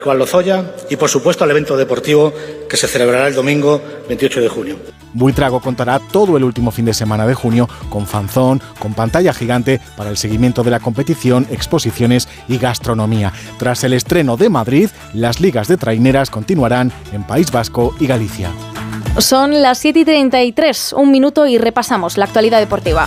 Juan Lozoya y, por supuesto, al evento deportivo que se celebrará el domingo 28 de junio. Buitrago contará todo el último fin de semana de junio con fanzón, con pantalla gigante para el seguimiento de la competición, exposiciones y gastronomía. Tras el estreno de Madrid, las ligas de traineras continuarán en País Vasco y Galicia. Son las 7:33, un minuto y repasamos la actualidad deportiva.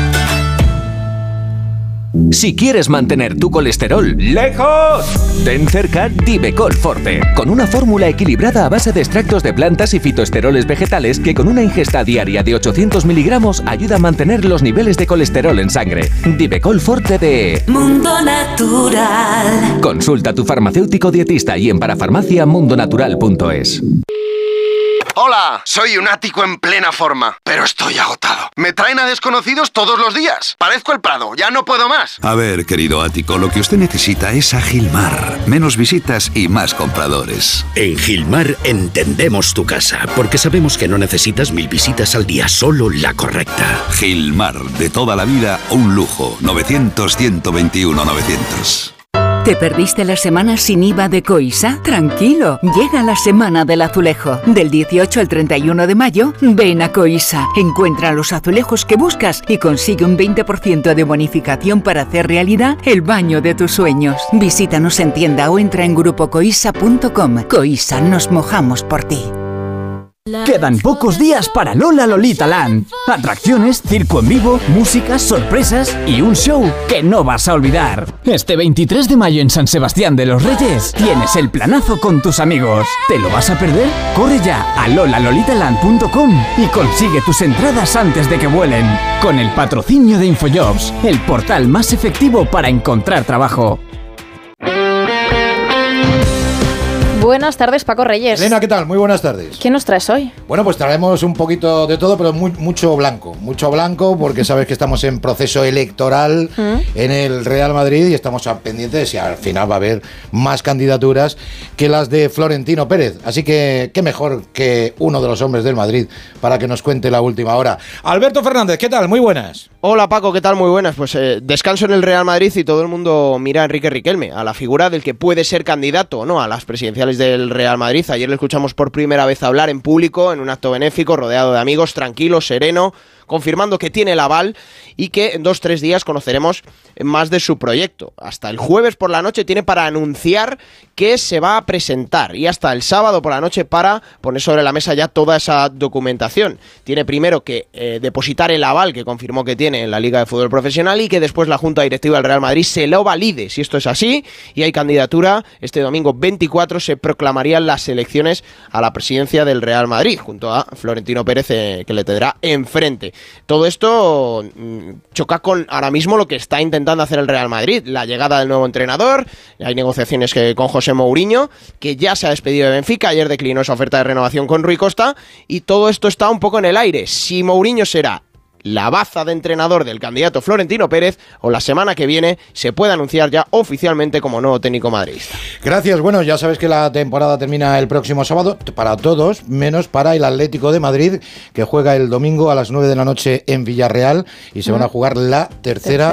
Si quieres mantener tu colesterol lejos, ten cerca Divecol Forte, con una fórmula equilibrada a base de extractos de plantas y fitoesteroles vegetales que con una ingesta diaria de 800 miligramos ayuda a mantener los niveles de colesterol en sangre. Divecol Forte de Mundo Natural. Consulta a tu farmacéutico dietista y en parafarmaciamundonatural.es. Hola, soy un ático en plena forma, pero estoy agotado. Me traen a desconocidos todos los días. Parezco el Prado, ya no puedo más. A ver, querido ático, lo que usted necesita es a Gilmar. Menos visitas y más compradores. En Gilmar entendemos tu casa, porque sabemos que no necesitas 1000 visitas al día, solo la correcta. Gilmar, de toda la vida, un lujo. 900-121-900. ¿Te perdiste la semana sin IVA de Coisa? Tranquilo, llega la semana del azulejo. Del 18 al 31 de mayo, ven a Coisa. Encuentra los azulejos que buscas y consigue un 20% de bonificación para hacer realidad el baño de tus sueños. Visítanos en tienda o entra en grupocoisa.com. Coisa, nos mojamos por ti. Quedan pocos días para Lola Lolita Land. Atracciones, circo en vivo, música, sorpresas y un show que no vas a olvidar. Este 23 de mayo en San Sebastián de los Reyes tienes el planazo con tus amigos. ¿Te lo vas a perder? Corre ya a lolalolitaland.com y consigue tus entradas antes de que vuelen. Con el patrocinio de Infojobs, el portal más efectivo para encontrar trabajo. Buenas tardes, Paco Reyes. Elena, ¿qué tal? Muy buenas tardes. ¿Qué nos traes hoy? Bueno, pues traemos un poquito de todo, pero mucho blanco, porque sabes que estamos en proceso electoral en el Real Madrid y estamos pendientes de si al final va a haber más candidaturas que las de Florentino Pérez. Así que qué mejor que uno de los hombres del Madrid para que nos cuente la última hora. Alberto Fernández, ¿qué tal? Muy buenas. Hola Paco, ¿qué tal? Muy buenas. Pues descanso en el Real Madrid y todo el mundo mira a Enrique Riquelme, a la figura del que puede ser candidato, ¿no?, a las presidenciales del Real Madrid. Ayer le escuchamos por primera vez hablar en público en un acto benéfico, rodeado de amigos, tranquilo, sereno, confirmando que tiene el aval y que en 2-3 días conoceremos más de su proyecto. Hasta el jueves por la noche tiene para anunciar que se va a presentar y hasta el sábado por la noche para poner sobre la mesa ya toda esa documentación. Tiene primero que depositar el aval que confirmó que tiene en la Liga de Fútbol Profesional y que después la Junta Directiva del Real Madrid se lo valide. Si esto es así y hay candidatura, este domingo 24 se proclamarían las elecciones a la presidencia del Real Madrid junto a Florentino Pérez, que le tendrá enfrente. Todo esto choca con ahora mismo lo que está intentando hacer el Real Madrid, la llegada del nuevo entrenador. Hay negociaciones con José Mourinho, que ya se ha despedido de Benfica, ayer declinó esa oferta de renovación con Rui Costa, y todo esto está un poco en el aire. Si Mourinho será la baza de entrenador del candidato Florentino Pérez, o la semana que viene se puede anunciar ya oficialmente como nuevo técnico madridista. Gracias. Bueno, ya sabes que la temporada termina el próximo sábado, para todos, menos para el Atlético de Madrid, que juega el domingo a las 9 de la noche en Villarreal y se van a jugar la tercera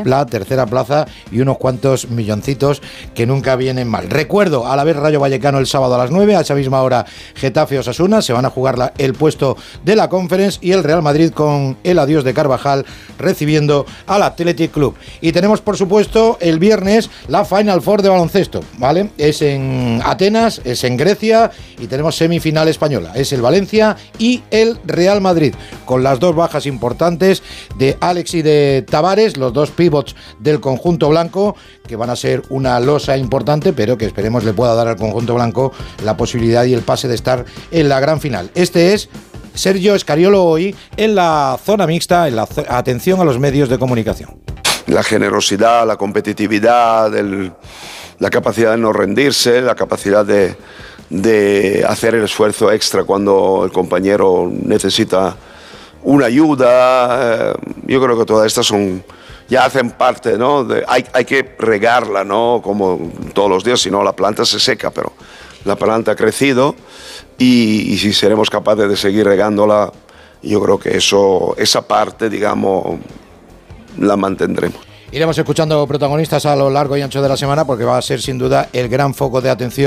plaza y unos cuantos milloncitos que nunca vienen mal. Recuerdo, a la vez Rayo Vallecano el sábado a las 9, a esa misma hora Getafe Osasuna, se van a jugar el puesto de la Conference, y el Real Madrid con el adiós de Carvajal recibiendo al Athletic Club. Y tenemos, por supuesto, el viernes la Final Four de baloncesto, ¿vale? Es en Atenas, es en Grecia, y tenemos semifinal española. Es el Valencia y el Real Madrid, con las dos bajas importantes de Alex y de Tavares, los dos pivots del conjunto blanco, que van a ser una losa importante, pero que esperemos le pueda dar al conjunto blanco la posibilidad y el pase de estar en la gran final. Este es Sergio Scariolo hoy en la zona mixta, en la atención a los medios de comunicación. La generosidad, la competitividad, la capacidad de no rendirse, la capacidad de hacer el esfuerzo extra cuando el compañero necesita una ayuda. Yo creo que todas estas ya hacen parte, ¿no? Hay que regarla, ¿no? Como todos los días, si no la planta se seca, pero la planta ha crecido. Y si seremos capaces de seguir regándola, yo creo que esa parte, digamos, la mantendremos. Iremos escuchando protagonistas a lo largo y ancho de la semana, porque va a ser sin duda el gran foco de atención